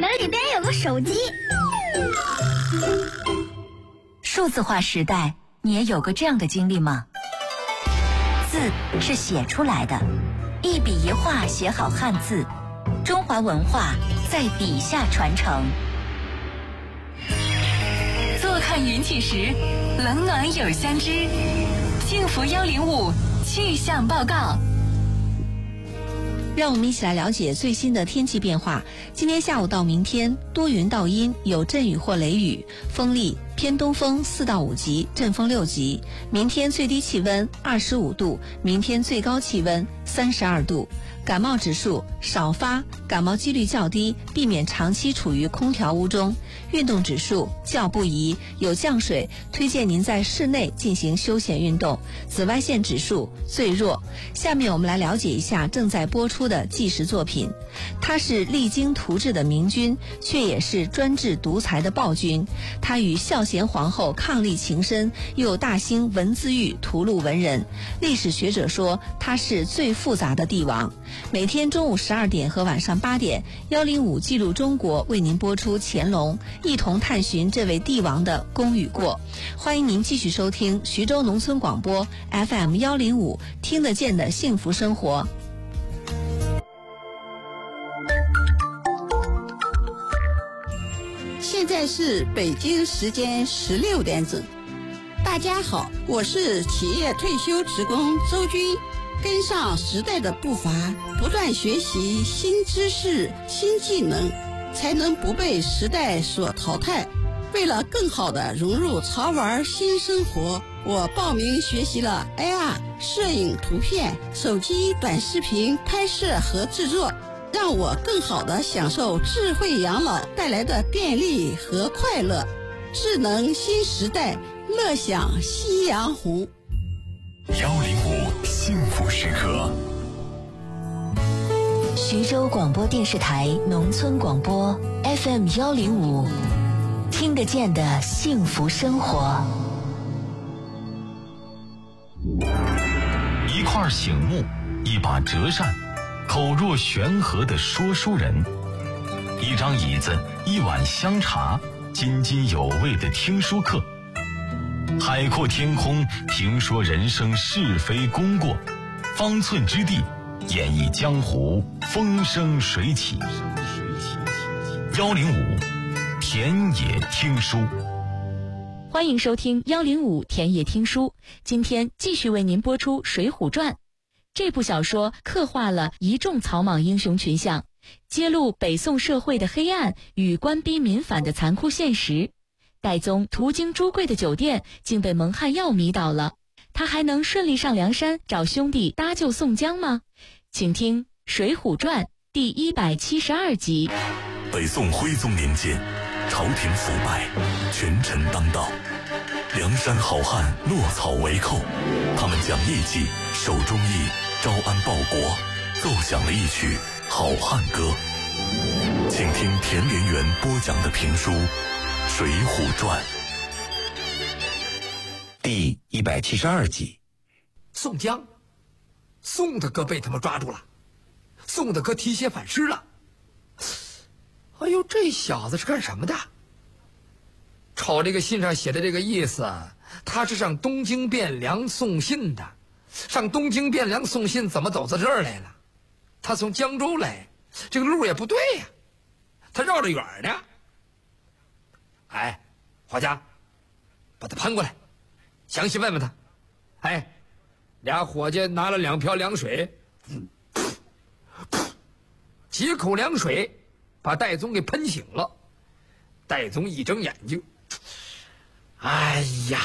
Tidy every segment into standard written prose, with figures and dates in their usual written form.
里边有个手机。 数字化时代，你也有个这样的经历吗？字是写出来的，一笔一画写好汉字，中华文化在笔下传承。坐看云起时，冷暖有相知。幸福105气象报告。 让我们一起来了解最新的天气变化。今天下午到明天，多云到阴，有阵雨或雷雨，风力偏东风4到5级，阵风6级。明天最低气温25度，明天最高气温32度。感冒指数少发，感冒几率较低，避免长期处于空调屋中。运动指数较不宜，有降水，推荐您在室内进行休闲运动。紫外线指数最弱。下面我们来了解一下正在播出的纪实作品。他是励精图治的明君，却也是专制独裁的暴君。他与孝贤皇后伉俪情深，又大兴文字狱屠戮文人。历史学者说他是最复杂的帝王。每天中午12点和晚上8点，105记录中国为您播出乾隆，一同探寻这位帝王的功与过。欢迎您继续收听徐州农村广播 FM 105，听得见的幸福生活。 现在是北京时间16点整。大家好，我是企业退休职工周军。跟上时代的步伐，不断学习新知识、新技能，才能不被时代所淘汰。为了更好地融入潮玩新生活，我报名学习了 AR 摄影、图片、手机短视频拍摄和制作，让我更好地享受智慧养老带来的便利和快乐。智能新时代，乐享夕阳红。 105幸福时刻。 徐州广播电视台农村广播 FM 105，听得见的幸福生活。 一块醒目，一把折扇，口若悬河的说书人，一张椅子，一碗香茶，津津有味的听书课。海阔天空，评说人生是非功过，方寸之地，演绎江湖风生水起。105田野听书， 欢迎收听105田野听书。今天继续为您播出《水浒传》。这部小说刻画了一众草莽英雄群像，揭露北宋社会的黑暗与官逼民反的残酷现实。戴宗途经朱贵的酒店，竟被蒙汗药迷倒了，他还能顺利上梁山找兄弟搭救宋江吗？请听《水浒传》第172集。 北宋徽宗年间，朝廷腐败，权臣当道，梁山好汉落草为寇，他们讲义气，守忠义，招安报国，奏响了一曲好汉歌。请听田连元播讲的评书《水浒传》 第172集。 宋江，宋大哥被他们抓住了，宋大哥提鞋反诗了。哎呦，这小子是干什么的？瞅这个信上写的这个意思，他是上东京汴梁送信的。上东京汴梁送信怎么走到这儿来了？他从江州来，这个路也不对呀，他绕着远呢。哎，华家，把他攀过来，详细问问他。哎，俩伙计拿了2瓢凉水，几口凉水把戴宗给喷醒了。戴宗一睁眼睛，哎呀，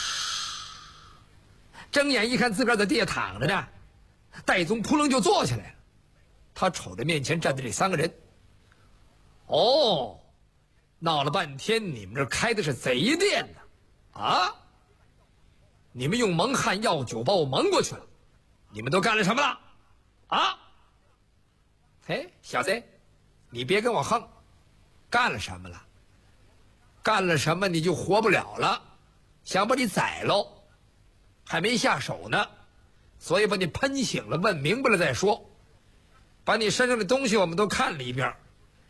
睁眼一看自个儿在地下躺着呢，戴宗扑棱就坐起来了。他瞅着面前站的这3个人，哦，闹了半天你们这开的是贼店呢，啊？你们用蒙汗药酒把我蒙过去了，你们都干了什么了？啊？嘿，小子，你别跟我横，干了什么了？干了什么你就活不了了，想把你宰喽，还没下手呢，所以把你喷醒了，问明白了再说。把你身上的东西我们都看了一遍，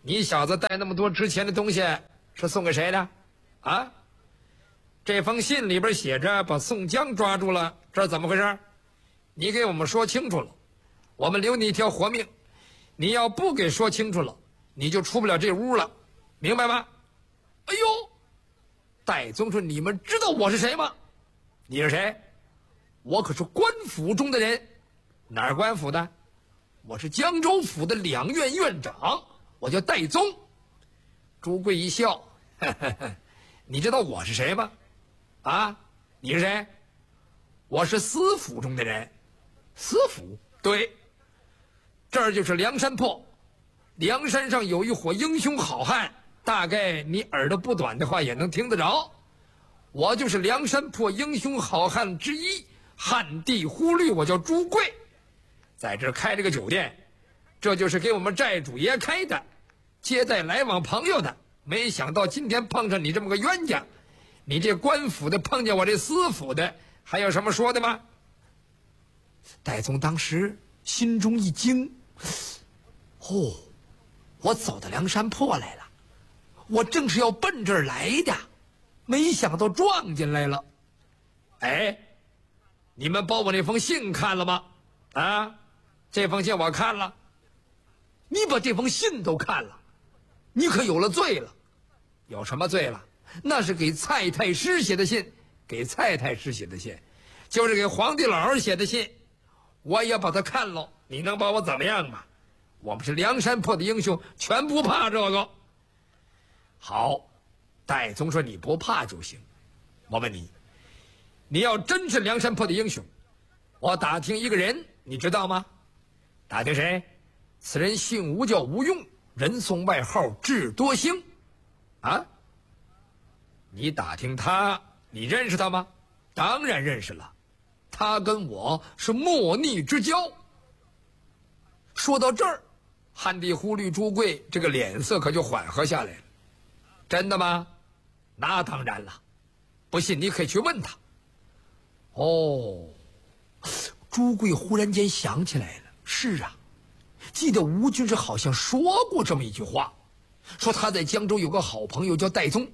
你小子带那么多值钱的东西是送给谁的？啊？这封信里边写着把宋江抓住了，这是怎么回事？你给我们说清楚了，我们留你一条活命。你要不给说清楚了，你就出不了这屋了，明白吗？哎呦，戴宗说：“你们知道我是谁吗？”你是谁？我可是官府中的人。哪儿官府的？我是江州府的两院院长，我叫戴宗。朱贵一笑，呵呵呵，你知道我是谁吗？啊，你是谁？我是司府中的人。司府？对，这儿就是梁山泊。梁山上有一伙英雄好汉，大概你耳朵不短的话也能听得着。我就是梁山泊英雄好汉之一，汉地忽律，我叫朱贵，在这儿开了个酒店，这就是给我们寨主爷开的，接待来往朋友的。没想到今天碰上你这么个冤家，你这官府的碰见我这司府的，还有什么说的吗？戴宗当时心中一惊，哦，我走到梁山泊来了，我正是要奔这儿来的，没想到撞进来了。哎，你们把我那封信看了吗？啊，这封信我看了。你把这封信都看了，你可有了罪了。有什么罪了？那是给蔡太师写的信，给蔡太师写的信，就是给皇帝老儿写的信。我也把它看了，你能把我怎么样吗？我们是梁山泊的英雄，全不怕这个。好，戴宗说你不怕就行。我问你，你要真是梁山泊的英雄，我打听一个人，你知道吗？打听谁？此人姓吴，叫吴用，人送外号智多星。啊？你打听他，你认识他吗？当然认识了，他跟我是莫逆之交。说到这儿，汉地忽律朱贵这个脸色可就缓和下来了。真的吗？那当然了，不信你可以去问他。哦，朱贵忽然间想起来了，是啊，记得吴军师好像说过这么一句话，说他在江州有个好朋友叫戴宗。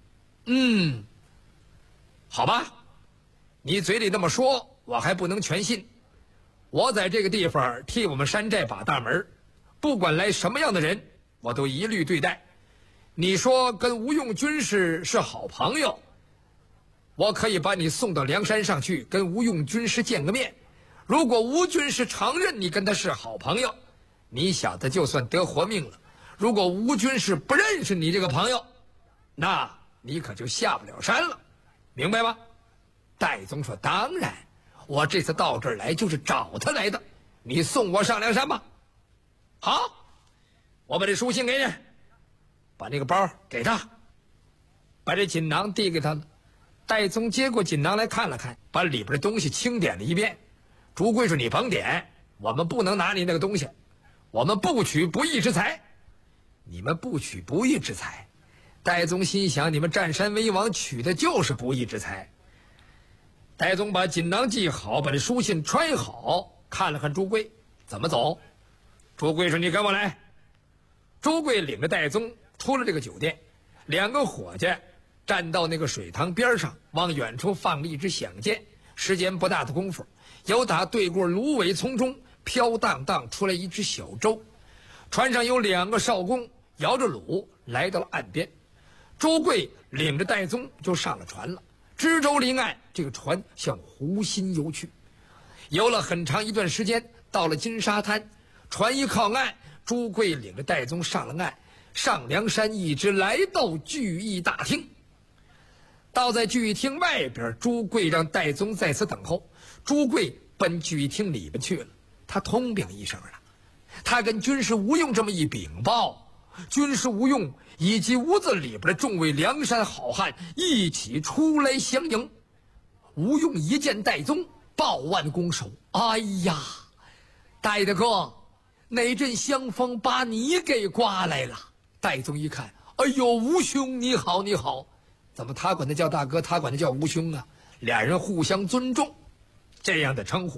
好吧，你嘴里这么说，我还不能全信。我在这个地方替我们山寨把大门，不管来什么样的人，我都一律对待。你说跟吴用军师是好朋友，我可以把你送到梁山上去跟吴用军师见个面。如果吴军师承认你跟他是好朋友，你小子就算得活命了。如果吴军师不认识你这个朋友，那你可就下不了山了，明白吗？戴宗说：“当然，我这次到这儿来就是找他来的。你送我上梁山吧。”好，我把这书信给你，把那个包给他，把这锦囊递给他了。戴宗接过锦囊来看了看，把里边的东西清点了一遍。朱贵说：“你甭点，我们不能拿你那个东西，我们不取不义之财。”你们不取不义之财？戴宗心想，你们占山为王取的就是不义之财。戴宗把锦囊系好，把这书信揣好，看了看朱贵，怎么走？朱贵说：“你跟我来。”朱贵领着戴宗出了这个酒店，两个伙计站到那个水塘边上，往远处放了一支响箭。时间不大的功夫，有打对过芦苇丛中飘荡荡出来一只小舟，船上有两个少工摇着橹来到了岸边。朱贵领着戴宗就上了船了，支舟临岸，这个船向湖心游去。游了很长一段时间，到了金沙滩，船一靠岸，朱贵领着戴宗上了岸，上梁山，一直来到聚义大厅。到在聚义厅外边，朱贵让戴宗在此等候。朱贵奔聚义厅里边去了，他通禀一声了，他跟军师吴用这么一禀报，军师吴用以及屋子里边的众位梁山好汉一起出来相迎。吴用一见戴宗，抱腕拱手：“哎呀，戴大哥，哪阵香风把你给刮来了？”戴宗一看，哎呦，吴兄你好你好。怎么他管他叫大哥，他管他叫吴兄啊？俩人互相尊重，这样的称呼。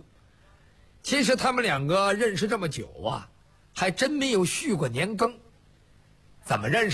其实他们两个认识这么久啊，还真没有续过年羹。 怎么认识？